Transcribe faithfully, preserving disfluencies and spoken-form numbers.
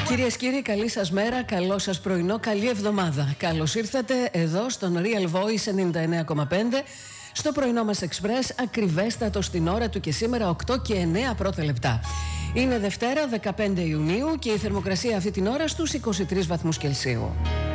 Κυρίες και κύριοι, καλή σας μέρα, καλό σας πρωινό, καλή εβδομάδα. Καλώς ήρθατε εδώ στον Real Voice ενενήντα εννέα κόμμα πέντε, στο πρωινό μας Express, ακριβέστατο στην ώρα του και σήμερα οκτώ και εννέα πρώτα λεπτά. Είναι Δευτέρα δεκαπέντε Ιουνίου και η θερμοκρασία αυτή την ώρα στους είκοσι τρεις βαθμούς Κελσίου.